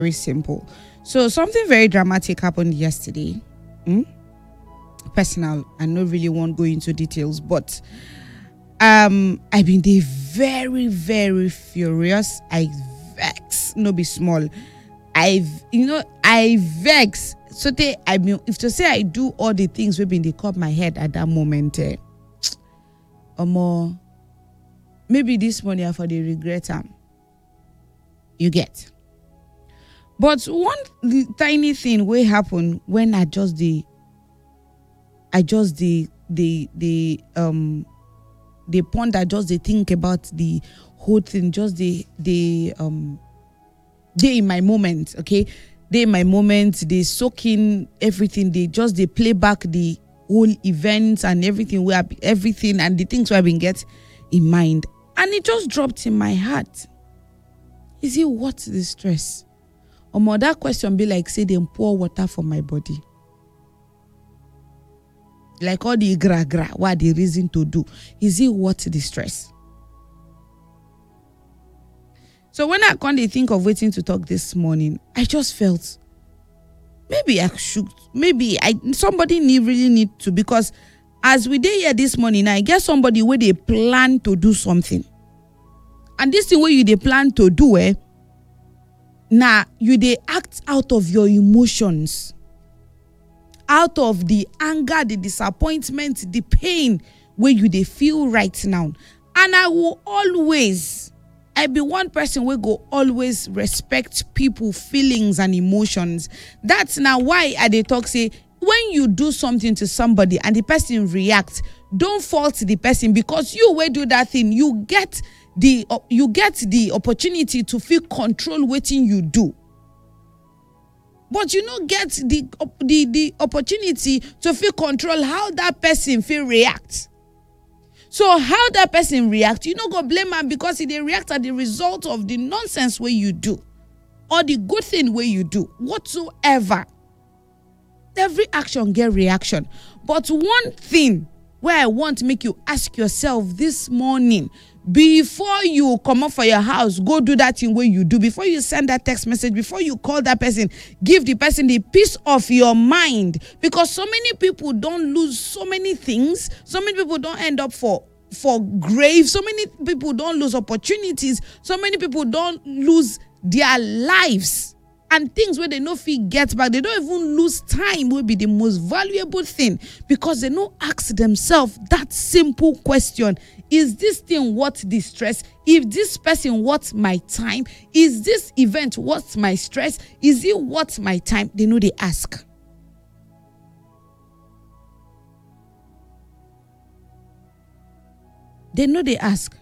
Very simple. So something very dramatic happened yesterday. Hmm? Personal. I don't really want to go into details, but I've been there very, very furious. I vex, no be small. I vex. So if to say I do all the things we've been they caught my head at that moment, or more, maybe this morning I for the regret you get. But one tiny thing will happen when I just the ponder, just they think about the whole thing, just they in my moment, okay? They in my moment, they soak in everything, they play back the whole events and everything and the things I've been get in mind. And it just dropped in my heart. Is it worth the stress? Or more that question be like, say, they pour water for my body. Like all the gra, what the reason to do? Is it worth the stress? So when I can't think of waiting to talk this morning, I just felt maybe I should, somebody really need to, because as we did here this morning, I get somebody where they plan to do something. And this thing where you they plan to do, now you they act out of your emotions, out of the anger, the disappointment, the pain where you they feel right now. And I be one person will go always respect people feelings and emotions. That's now why I they talk say, when you do something to somebody and the person reacts, don't fault the person, because you will do that thing. You get the opportunity to feel control waiting you do. But you don't get the opportunity to feel control how that person feel react. So how that person react, you don't go blame him because they react at the result of the nonsense way you do or the good thing way you do whatsoever. Every action get reaction. But one thing where I want to make you ask yourself this morning, before you come up for your house, go do that thing where you do. Before you send that text message, before you call that person, give the person the peace of your mind. Because so many people don't lose so many things. So many people don't end up for grave. So many people don't lose opportunities. So many people don't lose their lives. And things where they no feel get back. They don't even lose time will be the most valuable thing, because they don't ask themselves that simple question. Is this thing worth the stress? If this person worth my time? Is this event worth my stress? Is it worth my time? They know they ask. They know they ask.